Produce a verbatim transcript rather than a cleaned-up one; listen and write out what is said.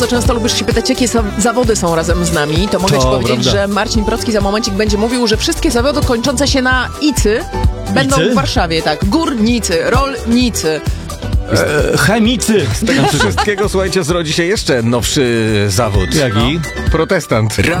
To często lubisz się pytać, jakie za- zawody są razem z nami, to mogę To ci powiedzieć, prawda. że Marcin Procki za momencik będzie mówił, że wszystkie zawody kończące się na icy będą Icy? w Warszawie, tak. Górnicy, rolnicy. E, chemicy. Z tego wszystkiego, słuchajcie, zrodzi się jeszcze nowszy zawód. Jaki? Protestant.